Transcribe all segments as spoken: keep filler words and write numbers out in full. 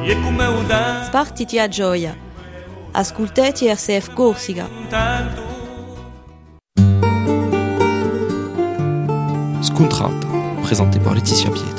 Spartiti a gioia. Ascoltati R C F Corsica. Scontrata, présenté par Laetitia Pietri.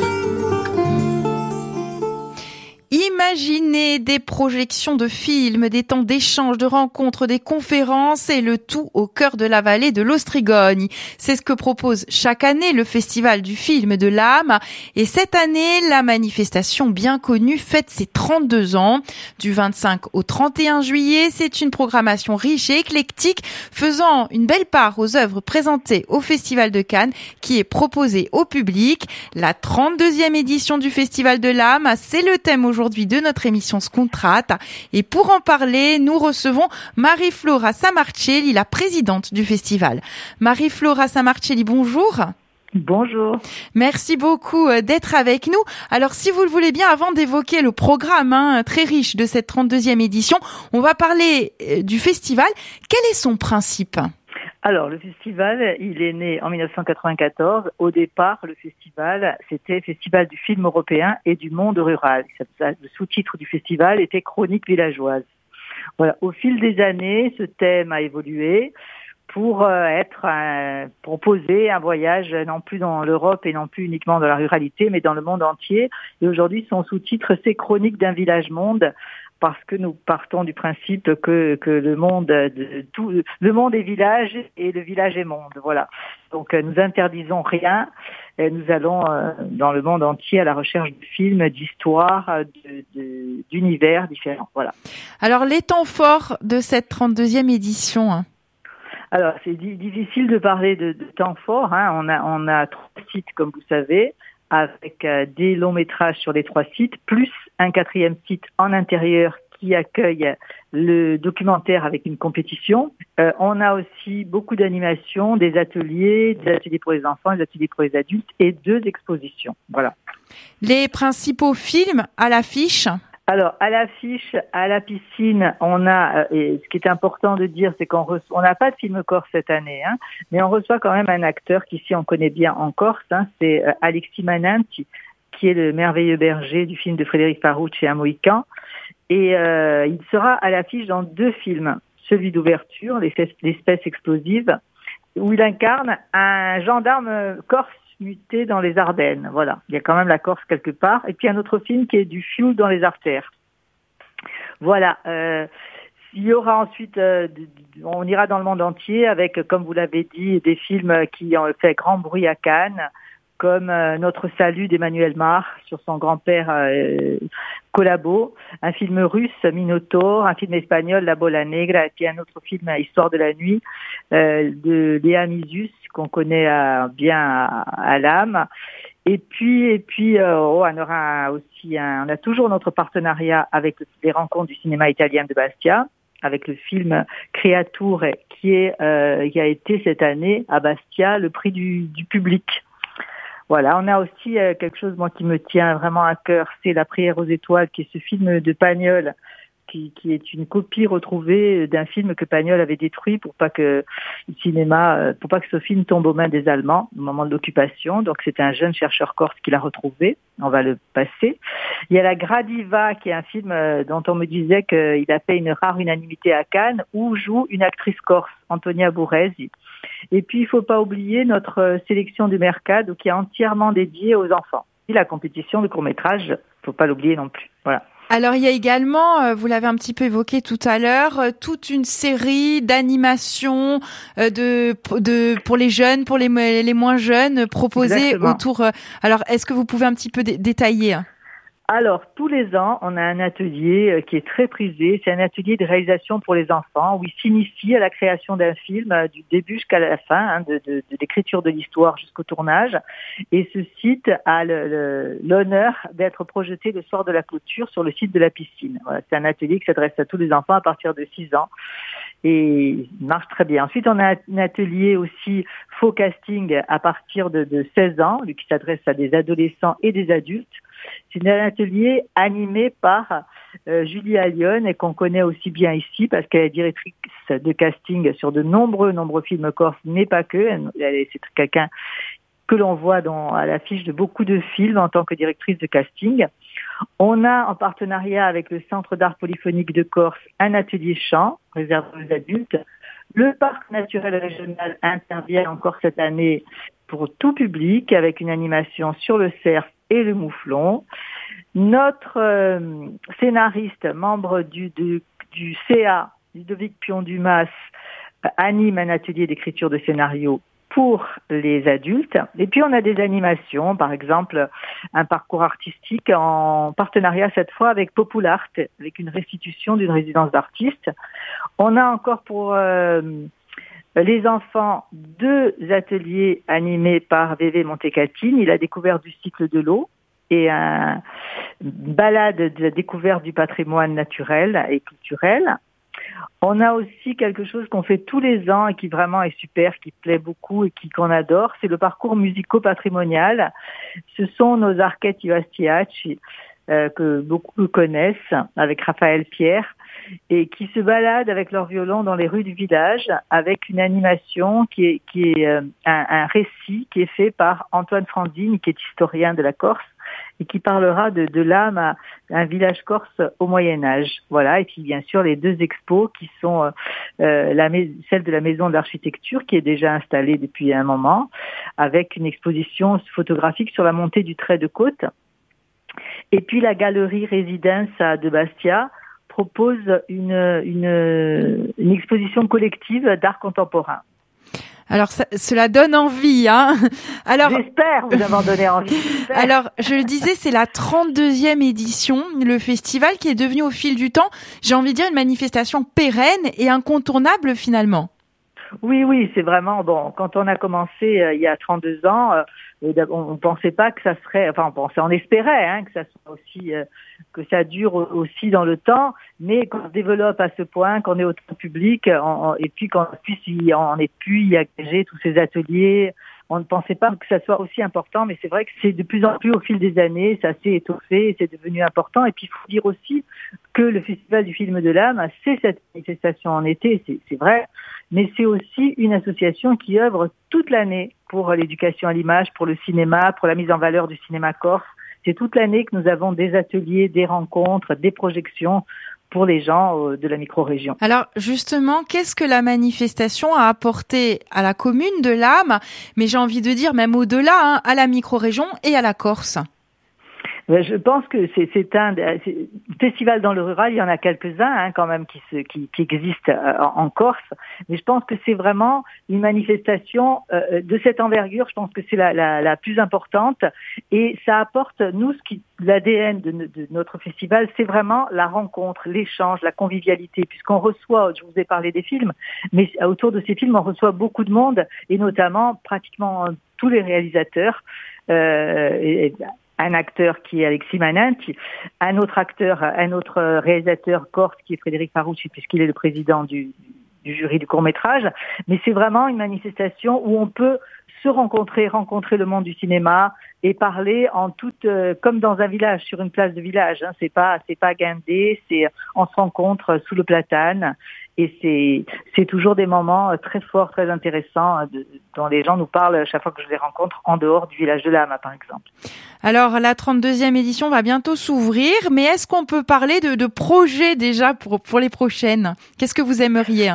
Imaginez des projections de films, des temps d'échange, de rencontres, des conférences et le tout au cœur de la vallée de l'Ostrigogne. C'est ce que propose chaque année le Festival du film de l'âme. Et cette année, la manifestation bien connue fête ses trente-deux ans. Du vingt-cinq au trente et un juillet, c'est une programmation riche et éclectique faisant une belle part aux œuvres présentées au Festival de Cannes qui est proposée au public. La trente-deuxième édition du Festival de l'âme, c'est le thème aujourd'hui de notre émission Scontrate. Et pour en parler, nous recevons Marie-Flora Sammarcelli, la présidente du festival. Marie-Flora Sammarcelli, bonjour. Bonjour. Merci beaucoup d'être avec nous. Alors, si vous le voulez bien, avant d'évoquer le programme hein, très riche de cette trente-deuxième édition, on va parler du festival. Quel est son principe ? Alors, le festival, il est né en dix-neuf cent quatre-vingt-quatorze. Au départ, le festival, c'était Festival du film européen et du monde rural. Le sous-titre du festival était Chroniques villageoises. Voilà. Au fil des années, ce thème a évolué pour être euh, proposer un voyage non plus dans l'Europe et non plus uniquement dans la ruralité, mais dans le monde entier. Et aujourd'hui, son sous-titre, c'est Chroniques d'un village-monde. Parce que nous partons du principe que que le monde de, tout le monde est village et le village est monde, voilà. Donc nous interdisons rien, et nous allons euh, dans le monde entier à la recherche de films, d'histoires, de, de, d'univers différents, voilà. Alors les temps forts de cette trente-deuxième édition. Hein. Alors c'est di- difficile de parler de, de temps forts. Hein. On a on a trois sites comme vous savez, avec euh, des longs métrages sur les trois sites, plus un quatrième site en intérieur qui accueille le documentaire avec une compétition. Euh, on a aussi beaucoup d'animations, des ateliers, des ateliers pour les enfants, des ateliers pour les adultes et deux expositions. Voilà. Les principaux films à l'affiche. Alors, à l'affiche, à la piscine, on a, et ce qui est important de dire, c'est qu'on reçoit, on n'a pas de film corse cette année, hein, mais on reçoit quand même un acteur qu'ici on connaît bien en Corse, hein, c'est Alexis Manenti, qui est le merveilleux berger du film de Frédéric Farouche et Un Mohican. Et euh, il sera à l'affiche dans deux films, celui d'ouverture, L'espèce explosive, où il incarne un gendarme corse muté dans les Ardennes. Voilà, il y a quand même la Corse quelque part. Et puis un autre film qui est Du fioul dans les artères. Voilà. Euh, il y aura ensuite, euh, on ira dans le monde entier avec, comme vous l'avez dit, des films qui ont fait grand bruit à Cannes, comme euh, Notre salut d'Emmanuel Mare sur son grand-père euh, Collabo, un film russe, Minotaure, un film espagnol, La Bola Negra, et puis un autre film, Histoire de la nuit, euh, de Léa Misus, qu'on connaît euh, bien à, à l'âme. Et puis, et puis, euh, oh, on aura aussi, un, on a toujours notre partenariat avec les rencontres du cinéma italien de Bastia, avec le film Créature, qui est, euh, qui a été cette année à Bastia le prix du, du public. Voilà, on a aussi euh, quelque chose moi qui me tient vraiment à cœur, c'est La prière aux étoiles, qui est ce film de Pagnol, qui, qui est une copie retrouvée d'un film que Pagnol avait détruit pour pas que le cinéma, euh, pour pas que ce film tombe aux mains des Allemands au moment de l'occupation. Donc c'est un jeune chercheur corse qui l'a retrouvé. On va le passer. Il y a La Gradiva, qui est un film euh, dont on me disait qu'il a fait une rare unanimité à Cannes, où joue une actrice corse, Antonia Bourresi. Et puis, il faut pas oublier notre sélection du Mercado qui est entièrement dédiée aux enfants. Et la compétition de court-métrage, faut pas l'oublier non plus. Voilà. Alors, il y a également, vous l'avez un petit peu évoqué tout à l'heure, toute une série d'animations de, de, pour les jeunes, pour les, les moins jeunes, proposées Exactement. autour. Alors, est-ce que vous pouvez un petit peu dé- détailler ? Alors, tous les ans, on a un atelier qui est très prisé. C'est un atelier de réalisation pour les enfants où ils s'initient à la création d'un film du début jusqu'à la fin, hein, de, de, de l'écriture de l'histoire jusqu'au tournage. Et ce site a le, le, l'honneur d'être projeté le soir de la clôture sur le site de la piscine. Voilà, c'est un atelier qui s'adresse à tous les enfants à partir de six ans. Et il marche très bien. Ensuite, on a un atelier aussi faux casting à partir de, de seize ans, lui qui s'adresse à des adolescents et des adultes. C'est un atelier animé par euh, Julie Allione et qu'on connaît aussi bien ici parce qu'elle est directrice de casting sur de nombreux, nombreux films corses, mais pas que. Elle, elle, c'est quelqu'un que l'on voit dans, à l'affiche de beaucoup de films en tant que directrice de casting. On a, en partenariat avec le Centre d'art polyphonique de Corse, un atelier chant réservé aux adultes. Le parc naturel régional intervient encore cette année pour tout public avec une animation sur le cerf et le mouflon. Notre euh, scénariste, membre du, du, du C A, Ludovic Pion-Dumas, euh, anime un atelier d'écriture de scénario pour les adultes. Et puis on a des animations, par exemple un parcours artistique en partenariat cette fois avec Populart, avec une restitution d'une résidence d'artistes. On a encore pour euh, les enfants deux ateliers animés par Vévé Montecatine, il a découvert du cycle de l'eau et un balade de la découverte du patrimoine naturel et culturel. On a aussi quelque chose qu'on fait tous les ans et qui vraiment est super, qui plaît beaucoup et qui qu'on adore, c'est le parcours musico-patrimonial. Ce sont nos Archetti Bastiaci euh, que beaucoup connaissent avec Raphaël Pierre et qui se baladent avec leur violon dans les rues du village avec une animation qui est, qui est euh, un, un récit qui est fait par Antoine Franzini, qui est historien de la Corse et qui parlera de, de l'âme à un village corse au Moyen-Âge. Voilà. Et puis, bien sûr, les deux expos qui sont euh, la, celle de la Maison de l'Architecture, qui est déjà installée depuis un moment, avec une exposition photographique sur la montée du trait de côte. Et puis, la galerie Résidence de Bastia propose une, une, une exposition collective d'art contemporain. Alors ça, cela donne envie, hein. Alors j'espère vous avoir donné envie. J'espère. Alors je le disais, c'est la trente-deuxième édition, le festival qui est devenu au fil du temps, j'ai envie de dire une manifestation pérenne et incontournable finalement. Oui, oui, c'est vraiment bon. Quand on a commencé euh, il y a trente-deux ans, euh, on ne pensait pas que ça serait, enfin on pensait, on espérait hein, que ça soit aussi, euh, que ça dure aussi dans le temps, mais qu'on se développe à ce point, qu'on est autant public, on, on, et puis qu'on puisse y, on ait pu y engager tous ces ateliers. On ne pensait pas que ça soit aussi important, mais c'est vrai que c'est de plus en plus au fil des années, ça s'est étoffé, c'est devenu important. Et puis il faut dire aussi que le Festival du film de l'âme, c'est cette manifestation en été, c'est, c'est vrai, mais c'est aussi une association qui œuvre toute l'année pour l'éducation à l'image, pour le cinéma, pour la mise en valeur du cinéma corse. C'est toute l'année que nous avons des ateliers, des rencontres, des projections pour les gens de la micro-région. Alors justement, qu'est-ce que la manifestation a apporté à la commune de l'âme, mais j'ai envie de dire même au-delà, hein, à la micro-région et à la Corse? Je pense que c'est, c'est un c'est, festival dans le rural, il y en a quelques-uns hein, quand même qui, se, qui, qui existent en, en Corse, mais je pense que c'est vraiment une manifestation euh, de cette envergure. Je pense que c'est la, la, la plus importante et ça apporte, nous, ce qui l'A D N de, de notre festival, c'est vraiment la rencontre, l'échange, la convivialité, puisqu'on reçoit, je vous ai parlé des films, mais autour de ces films, on reçoit beaucoup de monde et notamment pratiquement tous les réalisateurs. Euh, et, un acteur qui est Alexis Manenti, un autre acteur, un autre réalisateur corse qui est Frédéric Farouchi, puisqu'il est le président du, du jury du court-métrage. Mais c'est vraiment une manifestation où on peut se rencontrer, rencontrer le monde du cinéma et parler en toute, euh, comme dans un village, sur une place de village. Hein. C'est pas, c'est pas guindé, c'est, on se rencontre sous le platane. Et c'est, c'est toujours des moments très forts, très intéressants, de, dont les gens nous parlent chaque fois que je les rencontre en dehors du village de l'âme, par exemple. Alors, la trente-deuxième édition va bientôt s'ouvrir, mais est-ce qu'on peut parler de, de projets déjà pour, pour les prochaines? Qu'est-ce que vous aimeriez?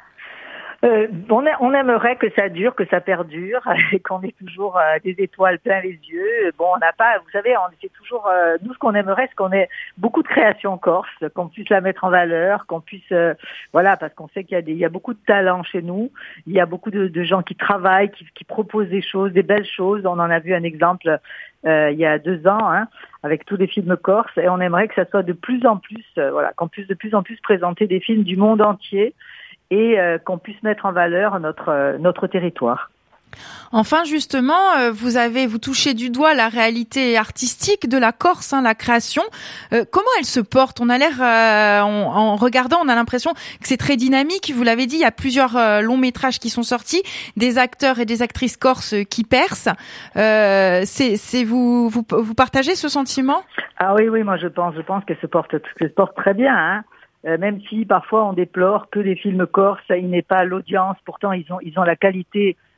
Euh, on, a, on aimerait que ça dure, que ça perdure, et qu'on ait toujours euh, des étoiles plein les yeux. Bon, on n'a pas, vous savez, on c'est toujours euh, nous ce qu'on aimerait, c'est qu'on ait beaucoup de création corse, qu'on puisse la mettre en valeur, qu'on puisse, euh, voilà, parce qu'on sait qu'il y a des, il y a beaucoup de talents chez nous, il y a beaucoup de, de gens qui travaillent, qui, qui proposent des choses, des belles choses. On en a vu un exemple euh, il y a deux ans, hein, avec tous les films corses, et on aimerait que ça soit de plus en plus, euh, voilà, qu'on puisse de plus en plus présenter des films du monde entier. Et euh, qu'on puisse mettre en valeur notre euh, notre territoire. Enfin, justement, euh, vous avez vous touchez du doigt la réalité artistique de la Corse, hein, la création. Euh, comment elle se porte? On a l'air, euh, en, en regardant, on a l'impression que c'est très dynamique. Vous l'avez dit, il y a plusieurs euh, longs métrages qui sont sortis, des acteurs et des actrices corses qui percent. Euh, c'est, c'est vous, vous vous partagez ce sentiment? Ah oui, oui, moi je pense, je pense qu'elle se porte, qu'elle se porte très bien, hein. Euh, même si parfois on déplore que les films corses, il n'est pas l'audience, pourtant ils ont ils ont la qualité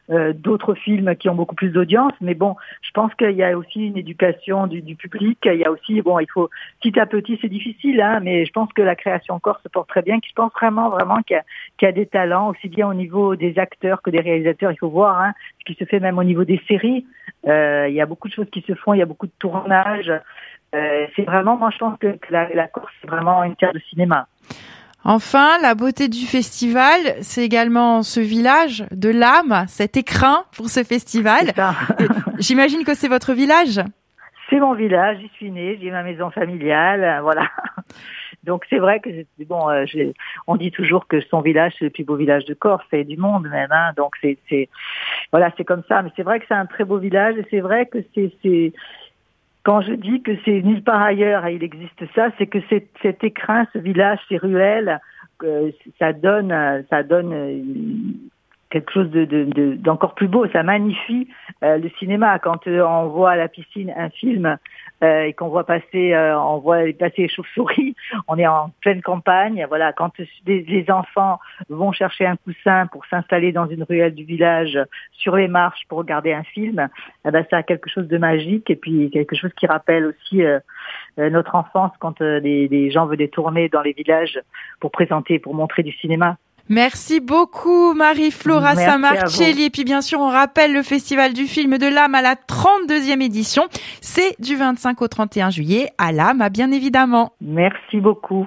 euh, d'autres films qui ont beaucoup plus d'audience. Mais bon, je pense qu'il y a aussi une éducation du, du public. Il y a aussi, bon, il faut petit à petit, c'est difficile, hein, mais je pense que la création corse se porte très bien. Je pense vraiment, vraiment qu'il y a, qu'il y a des talents, aussi bien au niveau des acteurs que des réalisateurs. Il faut voir hein, ce qui se fait même au niveau des séries. Euh, il y a beaucoup de choses qui se font. Il y a beaucoup de tournages. Euh, c'est vraiment, moi, je pense que, que la, la Corse, c'est vraiment une terre de cinéma. Enfin, la beauté du festival, c'est également ce village de l'âme, cet écrin pour ce festival. J'imagine que c'est votre village. C'est mon village, j'y suis née, j'ai ma maison familiale, euh, voilà. Donc c'est vrai que bon, euh, j'ai, on dit toujours que son village c'est le plus beau village de Corse et du monde même. Hein, donc c'est, c'est, voilà, c'est comme ça. Mais c'est vrai que c'est un très beau village et c'est vrai que c'est, c'est quand je dis que c'est nulle part ailleurs et il existe ça, c'est que c'est, cet écrin, ce village, ces ruelles, euh, ça donne, ça donne. Euh, quelque chose de, de, de, d'encore plus beau, ça magnifie euh, le cinéma. Quand euh, on voit à la piscine un film euh, et qu'on voit passer, euh, on voit passer les chauves-souris, on est en pleine campagne. Voilà, quand les, les enfants vont chercher un coussin pour s'installer dans une ruelle du village, sur les marches pour regarder un film, eh ben ça a quelque chose de magique et puis quelque chose qui rappelle aussi euh, notre enfance quand euh, les, les gens venaient tourner dans les villages pour présenter, pour montrer du cinéma. Merci beaucoup Marie-Flora Sammarcelli. Et puis bien sûr, on rappelle le Festival du film de l'âme à la trente-deuxième édition. C'est du vingt-cinq au trente et un juillet à l'âme, bien évidemment. Merci beaucoup.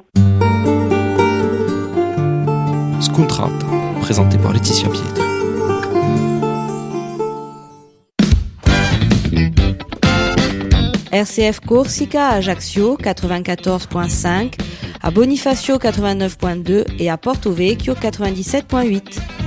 Scontrata, présenté par Laetitia Pietri. R C F Corsica à Ajaccio quatre-vingt-quatorze virgule cinq, à Bonifacio quatre-vingt-neuf virgule deux et à Porto Vecchio quatre-vingt-dix-sept virgule huit.